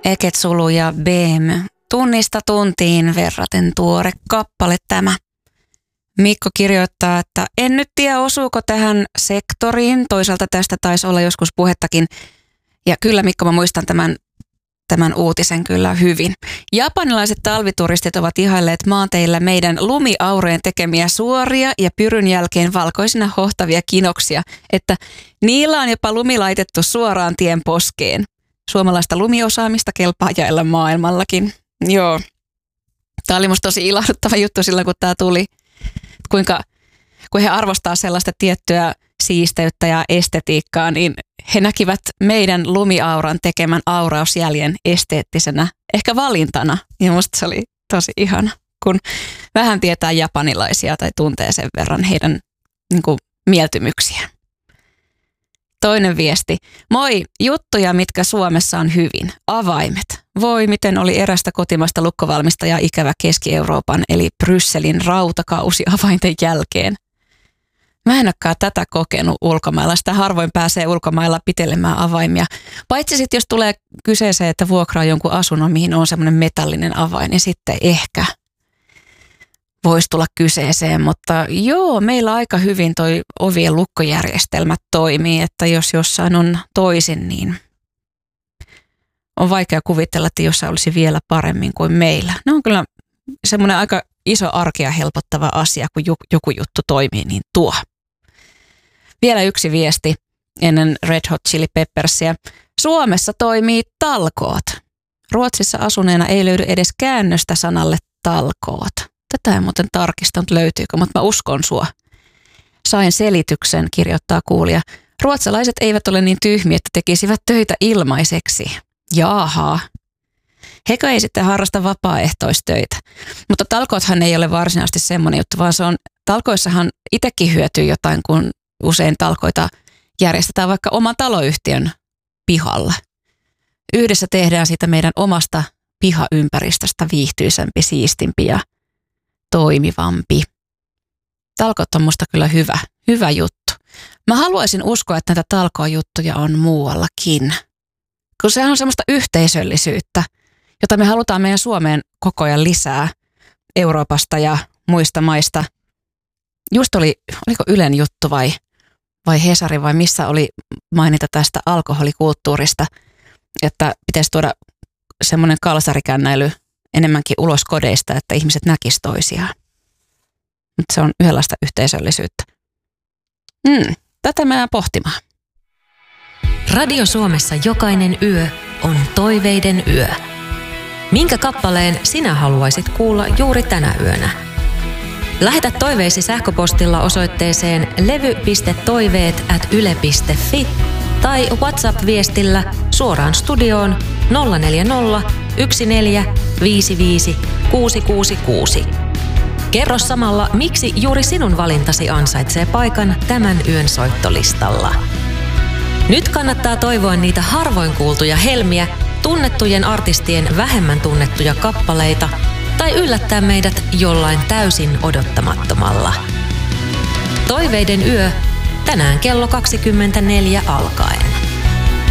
Eketsulu ja Behem. Tunnista tuntiin verraten tuore kappale tämä. Mikko kirjoittaa, että en nyt tiedä osuuko tähän sektoriin. Toisaalta tästä taisi olla joskus puhettakin. Ja kyllä Mikko, mä muistan tämän uutisen kyllä hyvin. Japanilaiset talvituristit ovat ihailleet maanteillä meidän lumiaureen tekemiä suoria ja pyryn jälkeen valkoisina hohtavia kinoksia, että niillä on jopa lumi laitettu suoraan tien poskeen. Suomalaista lumiosaamista kelpaa jaella maailmallakin. Joo. Tämä oli musta tosi ilahduttava juttu silloin, kun tämä tuli. Kun he arvostaa sellaista tiettyä siisteyttä ja estetiikkaa, niin he näkivät meidän lumiauran tekemän aurausjäljen esteettisenä, ehkä valintana. Ja musta se oli tosi ihana, kun vähän tietää japanilaisia tai tuntee sen verran heidän mieltymyksiä. Toinen viesti. Moi, juttuja, mitkä Suomessa on hyvin. Avaimet. Voi, miten oli erästä kotimaista lukkovalmistajaa ikävä Keski-Euroopan eli Brysselin rautakausi avainten jälkeen. Mä en olekaan tätä kokenut ulkomailla. Sitä harvoin pääsee ulkomailla pitelemään avaimia. Paitsi sitten, jos tulee kyseeseen, että vuokraa jonkun asunnon, mihin on semmoinen metallinen avain, niin sitten ehkä voisi tulla kyseeseen. Mutta joo, meillä aika hyvin toi ovien lukkojärjestelmä toimii, että jos jossain on toisin, niin on vaikea kuvitella, että jossain olisi vielä paremmin kuin meillä. Ne on kyllä semmoinen aika iso arkea helpottava asia, kun joku juttu toimii, niin tuo. Vielä yksi viesti ennen Red Hot Chili Peppersia. Suomessa toimii talkoot. Ruotsissa asuneena ei löydy edes käännöstä sanalle talkoot. Tätä en muuten tarkistanut löytyykö, mutta mä uskon sua. Sain selityksen, kirjoittaa kuulija. Ruotsalaiset eivät ole niin tyhmiä, että tekisivät töitä ilmaiseksi. Jaaha. Hekö ei sitten harrasta vapaaehtoistöitä. Mutta talkoothan ei ole varsinaisesti semmoinen juttu, vaan se on, talkoissahan itsekin hyötyy jotain, kun usein talkoita järjestetään vaikka oman taloyhtiön pihalla. Yhdessä tehdään siitä meidän omasta pihaympäristöstä viihtyisempi, siistimpi ja toimivampi. Talkoot on musta kyllä hyvä juttu. Mä haluaisin uskoa, että näitä talkoojuttuja on muuallakin. Kun sehän on semmoista yhteisöllisyyttä, jota me halutaan meidän Suomeen koko ajan lisää Euroopasta ja muista maista. Just oliko Ylen juttu vai Hesari vai missä oli mainita tästä alkoholikulttuurista, että pitäisi tuoda semmoinen kalsarikännäily enemmänkin ulos kodeista, että ihmiset näkis toisiaan. Mutta se on yhdenlaista yhteisöllisyyttä. Tätä mä jään pohtimaan. Radio Suomessa jokainen yö on toiveiden yö. Minkä kappaleen sinä haluaisit kuulla juuri tänä yönä? Lähetä toiveisi sähköpostilla osoitteeseen levy.toiveet@yle.fi tai WhatsApp-viestillä suoraan studioon 040 1455 666. Kerro samalla, miksi juuri sinun valintasi ansaitsee paikan tämän yön soittolistalla. Nyt kannattaa toivoa niitä harvoin kuultuja helmiä, tunnettujen artistien vähemmän tunnettuja kappaleita tai yllättää meidät jollain täysin odottamattomalla. Toiveiden yö tänään kello 24 alkaen.